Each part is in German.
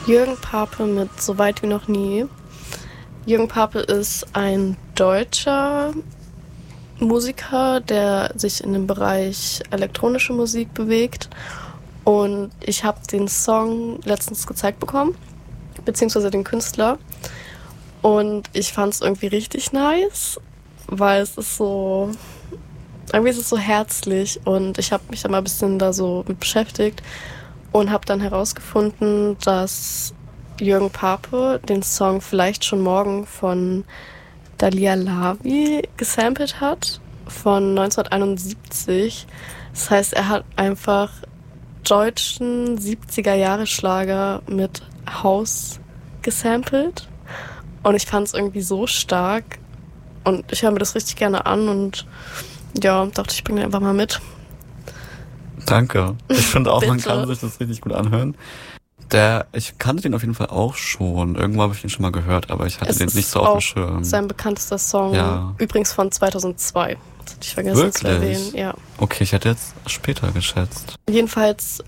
Jürgen Pape mit So weit wie noch nie. Jürgen Pape ist ein deutscher Musiker, der sich in dem Bereich elektronische Musik bewegt. Und ich habe den Song letztens gezeigt bekommen, beziehungsweise den Künstler. Und ich fand es irgendwie richtig nice, weil es ist so, irgendwie ist es so herzlich. Und ich habe mich da mal ein bisschen da so mit beschäftigt und habe dann herausgefunden, dass Jürgen Pape den Song Vielleicht schon morgen von Dalia Lavi gesampelt hat, von 1971. Das heißt, er hat einfach deutschen 70er-Jahre-Schlager mit House gesampelt. Und ich fand es irgendwie so stark. Und ich höre mir das richtig gerne an und ja, dachte, ich bringe den einfach mal mit. Danke. Ich finde auch, man kann sich das richtig gut anhören. Ich kannte den auf jeden Fall auch schon. Irgendwo habe ich ihn schon mal gehört, aber ich hatte den nicht so auf dem Schirm. Sein bekanntester Song, ja. Übrigens von 2002. Das hatte ich vergessen Wirklich? Zu erwähnen. Ja. Okay, ich hätte jetzt später geschätzt. Jedenfalls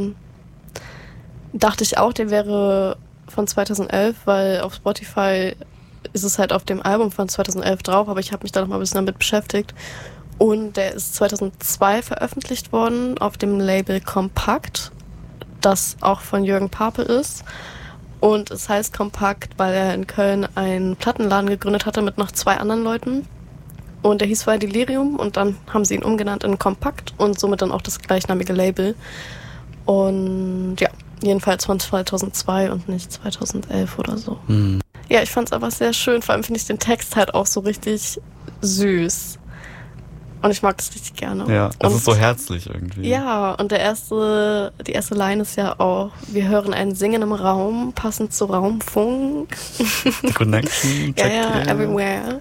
dachte ich auch, der wäre von 2011, weil auf Spotify ist es halt auf dem Album von 2011 drauf, aber ich habe mich da noch mal ein bisschen damit beschäftigt. Und der ist 2002 veröffentlicht worden auf dem Label Kompakt, das auch von Jürgen Pape ist. Und es heißt Kompakt, weil er in Köln einen Plattenladen gegründet hatte mit noch 2 anderen Leuten. Und der hieß vorher Delirium und dann haben sie ihn umgenannt in Kompakt und somit dann auch das gleichnamige Label. Und ja, jedenfalls von 2002 und nicht 2011 oder so. Mhm. Ja, ich fand es aber sehr schön. Vor allem finde ich den Text halt auch so richtig süß. Und ich mag das richtig gerne. Ja, das ist so herzlich irgendwie. Ja, und die erste Line ist ja auch, wir hören ein Singen im Raum, passend zu Raumfunk. The Connection. Ja, everywhere.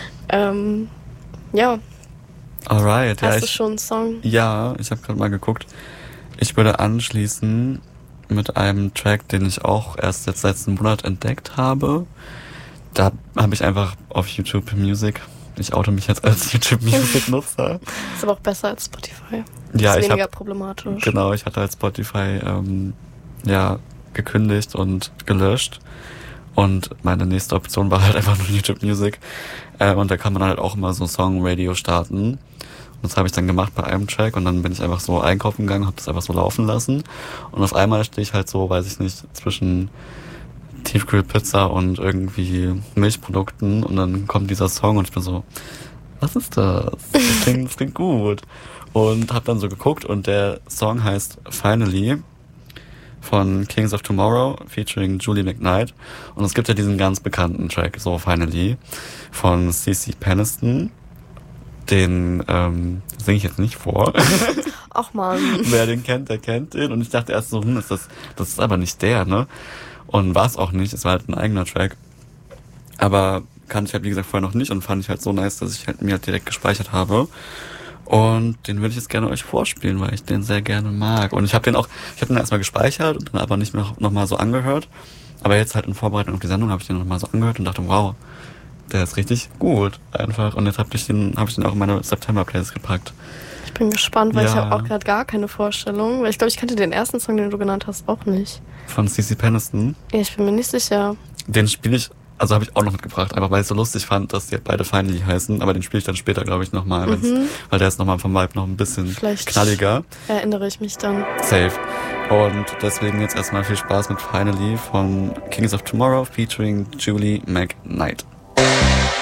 Ja. Alright. Hast du schon einen Song? Ja, ich habe gerade mal geguckt. Ich würde anschließen mit einem Track, den ich auch erst jetzt letzten Monat entdeckt habe. Da habe ich einfach auf YouTube Music. Ich oute mich jetzt als YouTube-Music-Nutzer. Ist aber auch besser als Spotify. Ja, ist weniger problematisch. Genau, ich hatte halt Spotify gekündigt und gelöscht. Und meine nächste Option war halt einfach nur YouTube Music. Und da kann man halt auch immer so Song-Radio starten. Und das habe ich dann gemacht bei einem Track. Und dann bin ich einfach so einkaufen gegangen, habe das einfach so laufen lassen. Und auf einmal stehe ich halt so, weiß ich nicht, zwischen Tiefkühlpizza und irgendwie Milchprodukten und dann kommt dieser Song und ich bin so, was ist das? Das klingt gut. Und hab dann so geguckt und der Song heißt Finally von Kings of Tomorrow featuring Julie McKnight und es gibt ja diesen ganz bekannten Track, so Finally, von CeCe Peniston. Den singe ich jetzt nicht vor. Ach man. Wer den kennt, der kennt den. Und ich dachte erst so, das ist aber nicht der, ne? Und war es auch nicht, es war halt ein eigener Track. Aber kannte ich halt, wie gesagt, vorher noch nicht und fand ich halt so nice, dass ich halt mir halt direkt gespeichert habe. Und den würde ich jetzt gerne euch vorspielen, weil ich den sehr gerne mag. Und ich habe den erstmal gespeichert und dann aber nicht mehr noch mal so angehört. Aber jetzt halt in Vorbereitung auf die Sendung habe ich den noch mal so angehört und dachte, wow, der ist richtig gut einfach. Und jetzt habe ich den auch in meine September-Playlist gepackt. Ich bin gespannt, weil ich habe auch gerade gar keine Vorstellung. Weil ich glaube, ich kannte den ersten Song, den du genannt hast, auch nicht. Von CeCe Peniston? Ja, ich bin mir nicht sicher. Den spiele ich, also habe ich auch noch mitgebracht, einfach weil ich so lustig fand, dass die beide Finally heißen. Aber den spiele ich dann später, glaube ich, nochmal, weil der ist nochmal vom Vibe noch ein bisschen vielleicht knalliger. Erinnere ich mich dann. Safe. Und deswegen jetzt erstmal viel Spaß mit Finally von Kings of Tomorrow featuring Julie McKnight.